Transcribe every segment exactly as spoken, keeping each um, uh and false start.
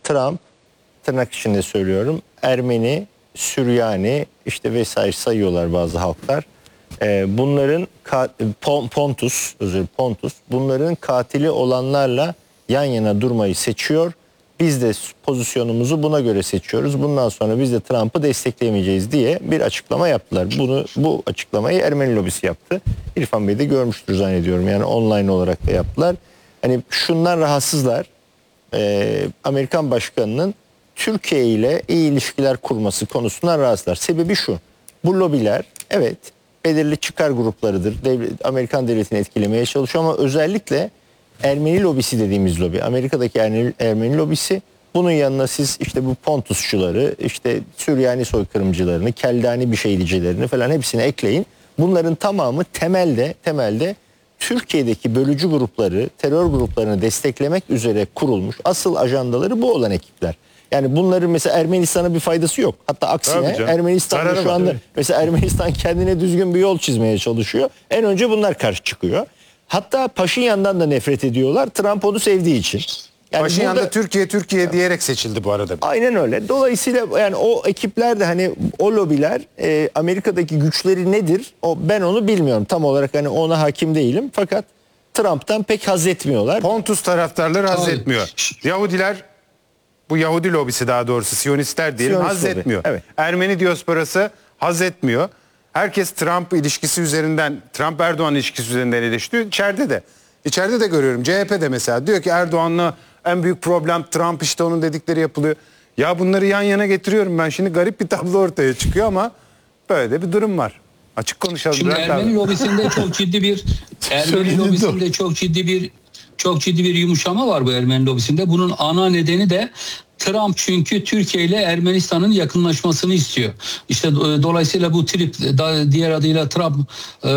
Trump, tırnak içinde söylüyorum, Ermeni, Süryani işte vesaire sayıyorlar bazı halklar. Ee, bunların Pontus, özür Pontus, bunların katili olanlarla yan yana durmayı seçiyor. Biz de pozisyonumuzu buna göre seçiyoruz. Bundan sonra biz de Trump'ı destekleyemeyeceğiz diye bir açıklama yaptılar. Bunu bu açıklamayı Ermeni lobisi yaptı. İrfan Bey de görmüştür zannediyorum. Yani online olarak da yaptılar. Hani şundan rahatsızlar. Ee, Amerikan başkanının Türkiye ile iyi ilişkiler kurması konusundan rahatsızlar. Sebebi şu. Bu lobiler evet belirli çıkar gruplarıdır. Devlet, Amerikan devletini etkilemeye çalışıyor ama özellikle Ermeni lobisi dediğimiz lobi, Amerika'daki Ermeni, Ermeni lobisi, bunun yanına siz işte bu Pontusçuları, işte Süryani soykırımcılarını, Keldani bir şeylicilerini falan hepsini ekleyin. Bunların tamamı temelde temelde Türkiye'deki bölücü grupları, terör gruplarını desteklemek üzere kurulmuş, asıl ajandaları bu olan ekipler. Yani bunların mesela Ermenistan'a bir faydası yok. Hatta aksine Ermenistan'da şu anda mesela Ermenistan kendine düzgün bir yol çizmeye çalışıyor. En önce bunlar karşı çıkıyor. Hatta Paşinyan'dan da nefret ediyorlar. Trump onu sevdiği için. Yani Paşinyan da Türkiye Türkiye diyerek seçildi bu arada. Aynen öyle. Dolayısıyla yani o ekipler de hani o lobiler e, Amerika'daki güçleri nedir? O ben onu bilmiyorum. Tam olarak hani ona hakim değilim. Fakat Trump'tan pek haz etmiyorlar. Pontus taraftarları haz etmiyor. Yahudiler, bu Yahudi lobisi daha doğrusu Siyonistler diyelim, Siyonist haz lobi. etmiyor. Evet. Ermeni diasporası haz etmiyor. Herkes Trump ilişkisi üzerinden, Trump-Erdoğan ilişkisi üzerinden eleştiriyor. İçeride de. İçeride de görüyorum. C H P'de mesela diyor ki Erdoğan'la en büyük problem Trump, işte onun dedikleri yapılıyor. Ya bunları yan yana getiriyorum ben. Şimdi garip bir tablo ortaya çıkıyor ama böyle de bir durum var. Açık konuşalım. Şimdi Ermeni lobisinde çok ciddi bir Ermeni lobisinde çok ciddi bir çok ciddi bir yumuşama var bu Ermeni lobisinde. Bunun ana nedeni de Trump, çünkü Türkiye ile Ermenistan'ın yakınlaşmasını istiyor. İşte dolayısıyla bu trip, diğer adıyla Trump e,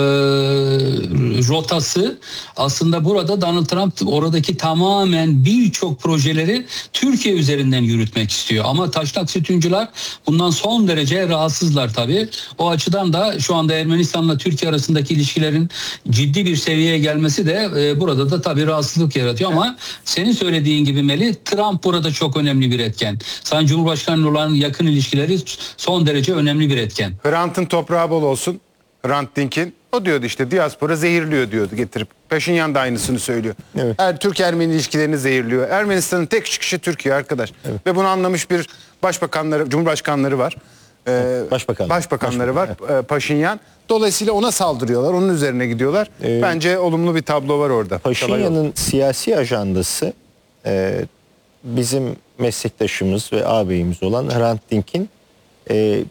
rotası aslında burada Donald Trump oradaki tamamen birçok projeleri Türkiye üzerinden yürütmek istiyor. Ama taşnak sütuncular bundan son derece rahatsızlar tabii. O açıdan da şu anda Ermenistan'la Türkiye arasındaki ilişkilerin ciddi bir seviyeye gelmesi de e, burada da tabii rahatsızlık yaratıyor. Ama senin söylediğin gibi Melih, Trump burada çok önemli bir etken. Sayın Cumhurbaşkanı'nın olan yakın ilişkileri son derece önemli bir etken. Hrant'ın toprağı bol olsun. Hrant Dink'in. O diyordu işte diaspora zehirliyor diyordu getirip. Paşinyan da aynısını söylüyor. Evet. Er, Türk-Ermeni ilişkilerini zehirliyor. Ermenistan'ın tek çıkışı Türkiye arkadaş. Evet. Ve bunu anlamış bir başbakanları, cumhurbaşkanları var. Ee, Başbakan. Başbakanları Başbakan, var. Evet. Paşinyan. Dolayısıyla ona saldırıyorlar. Onun üzerine gidiyorlar. Ee, Bence olumlu bir tablo var orada. Paşinyan'ın siyasi ajandası e, bizim meslektaşımız ve ağabeyimiz olan Hrant Dink'in e,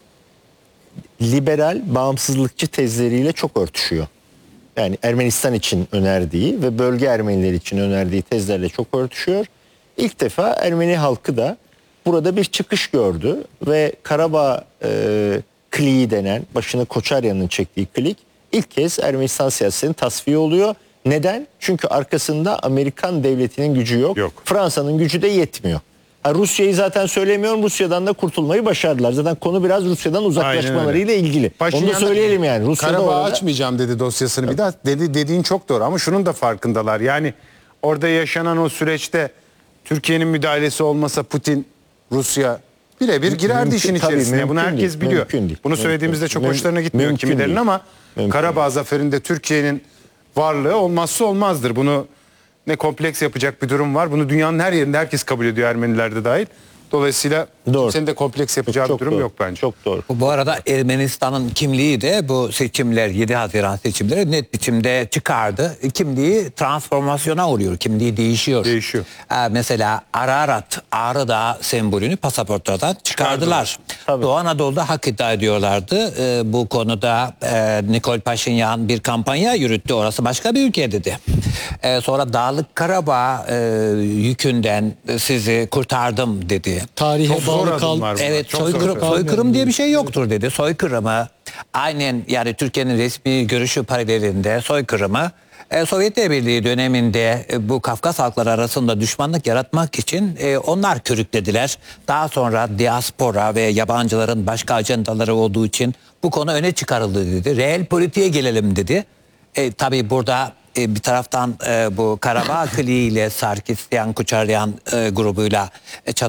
liberal, bağımsızlıkçı tezleriyle çok örtüşüyor. Yani Ermenistan için önerdiği ve bölge Ermenileri için önerdiği tezlerle çok örtüşüyor. İlk defa Ermeni halkı da burada bir çıkış gördü ve Karabağ e, kliği denen, başını Koçaryan'ın çektiği klik ilk kez Ermenistan siyasetinin tasfiye oluyor. Neden? Çünkü arkasında Amerikan devletinin gücü yok. yok. Fransa'nın gücü de yetmiyor. Ha, Rusya'yı zaten söylemiyorum. Rusya'dan da kurtulmayı başardılar. Zaten konu biraz Rusya'dan uzaklaşmalarıyla ilgili. Paşinyan onu da söyleyelim yani. Rusya'da Karabağ orada... açmayacağım dedi dosyasını. Evet. Bir daha dedi, dediğin çok doğru ama şunun da farkındalar. Yani orada yaşanan o süreçte Türkiye'nin müdahalesi olmasa Putin, Rusya birebir girerdi mümkün, işin içerisine. Tabii, bunu herkes değil, biliyor. Değil, bunu söylediğimizde çok mümkün, hoşlarına gitmiyor kimilerinin değil. Ama mümkün Karabağ değil. Zaferinde Türkiye'nin varlığı olmazsa olmazdır. Bunu ne kompleks yapacak bir durum var. Bunu dünyanın her yerinde herkes kabul ediyor, Ermeniler de dahil. Dolayısıyla senin de kompleks yapacağı çok, bir durum doğru. yok bence. Çok doğru. Bu arada Ermenistan'ın kimliği de bu seçimler, yedi Haziran seçimleri net biçimde çıkardı. Kimliği transformasyona uğruyor. Kimliği değişiyor. Değişiyor. Ee, mesela Ararat, Ağrı Dağı sembolünü pasaportlardan çıkardılar. Tabii. Doğu Anadolu'da hak iddia ediyorlardı. Ee, bu konuda e, Nikol Paşinyan bir kampanya yürüttü. Orası başka bir ülke dedi. Ee, sonra Dağlık Karabağ e, yükünden sizi kurtardım dedi. Tarihe bağlı kal. Evet, çok soykırım, soykırım diye bir şey yoktur dedi. Soykırımı aynen, yani Türkiye'nin resmi görüşü paralelinde soykırımı e, Sovyetler Birliği döneminde e, bu Kafkas halkları arasında düşmanlık yaratmak için e, onlar körüklediler. Daha sonra diaspora ve yabancıların başka ajandaları olduğu için bu konu öne çıkarıldı dedi. Reel politiğe gelelim dedi. E, tabii burada e, bir taraftan e, bu Karabağ kliğiyle Sarkisyan, Koçaryan e, grubuyla e,